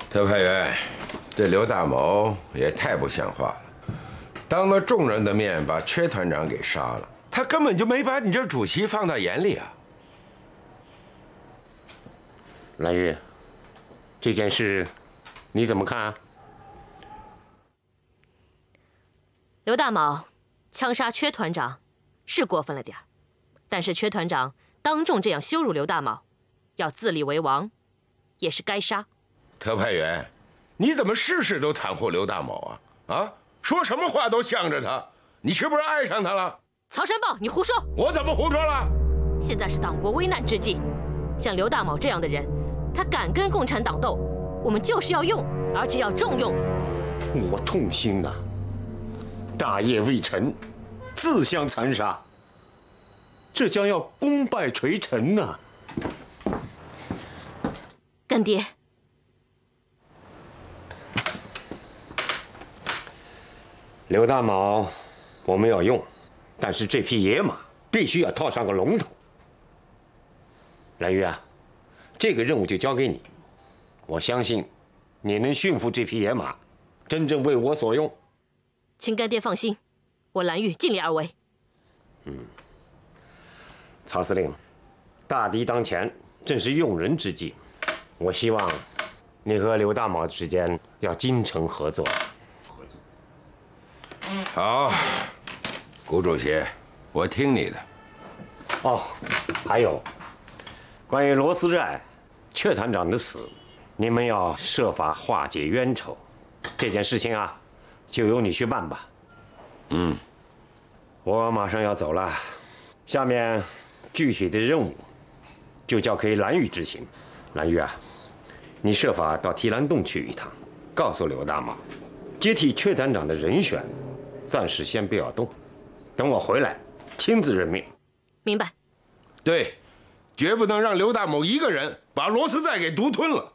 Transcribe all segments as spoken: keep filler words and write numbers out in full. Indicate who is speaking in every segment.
Speaker 1: 特派员，这刘大某也太不像话了，当着众人的面把阙团长给杀了，他根本就没把你这主席放到眼里啊！
Speaker 2: 蓝玉，这件事你怎么看啊？
Speaker 3: 刘大某枪杀阙团长是过分了点儿，但是阙团长当众这样羞辱刘大某，要自立为王，也是该杀。
Speaker 1: 特派员，你怎么事事都袒护刘大某啊？啊，说什么话都向着他，你是不是爱上他了？
Speaker 3: 曹山豹，你胡说！
Speaker 1: 我怎么胡说了？
Speaker 3: 现在是党国危难之际，像刘大某这样的人，他敢跟共产党斗，我们就是要用，而且要重用。
Speaker 2: 我痛心呐、啊！大业未成，自相残杀，这将要功败垂成呐、啊！
Speaker 3: 干爹，
Speaker 2: 刘大某，我们要用，但是这匹野马必须要套上个龙头。蓝玉啊，这个任务就交给你，我相信你能驯服这匹野马，真正为我所用。
Speaker 3: 请干爹放心，我蓝玉尽力而为。
Speaker 2: 嗯，曹司令，大敌当前，正是用人之际，我希望你和刘大某之间要精诚合作。
Speaker 1: 好，谷主席，我听你的。
Speaker 2: 哦，还有，关于罗斯寨阙团长的死，你们要设法化解冤仇。这件事情啊，就由你去办吧。
Speaker 1: 嗯，
Speaker 2: 我马上要走了，下面具体的任务就交给蓝玉执行。蓝玉啊，你设法到提篮洞去一趟，告诉刘大某，接替阙团长的人选，暂时先不要动，等我回来亲自任命。
Speaker 3: 明白。
Speaker 1: 对，绝不能让刘大某一个人把罗斯寨给独吞了。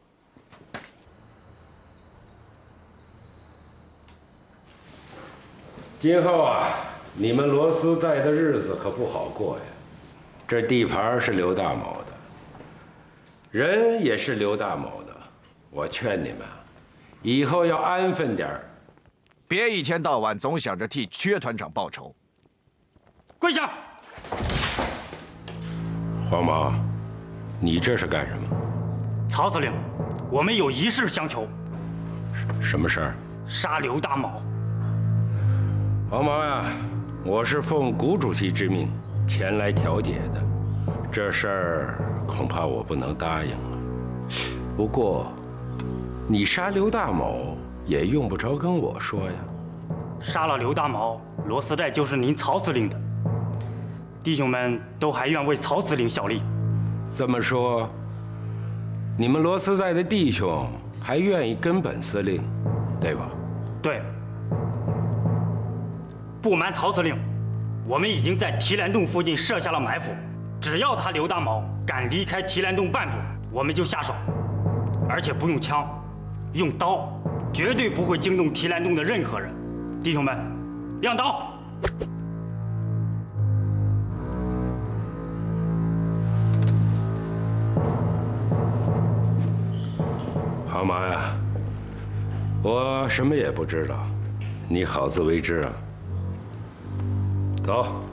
Speaker 1: 今后啊，你们罗斯寨的日子可不好过呀。这地盘是刘大某的，人也是刘大某的。我劝你们，以后要安分点儿，
Speaker 4: 别一天到晚总想着替阙团长报仇。
Speaker 5: 跪下！
Speaker 1: 黄毛，你这是干什么？
Speaker 5: 曹司令，我们有一事相求。
Speaker 1: 什么事儿？
Speaker 5: 杀刘大某。
Speaker 1: 黄毛呀，我是奉谷主席之命前来调解的，这事儿恐怕我不能答应了。不过，你杀刘大某也用不着跟我说呀。
Speaker 5: 杀了刘大某，罗斯寨就是您曹司令的。弟兄们都还愿为曹司令效力。
Speaker 1: 这么说，你们罗斯寨的弟兄还愿意跟本司令，对吧？
Speaker 5: 对。不瞒曹司令，我们已经在提篮洞附近设下了埋伏，只要他刘大某敢离开提篮洞半步，我们就下手，而且不用枪，用刀，绝对不会惊动提篮洞的任何人。弟兄们，亮刀！
Speaker 1: 好马呀，我什么也不知道，你好自为之啊。走。